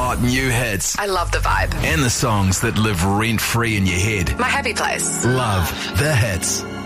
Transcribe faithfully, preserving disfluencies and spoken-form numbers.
hot new hits. I love the vibe. And the songs that live rent-free in your head. My happy place. Love the hits.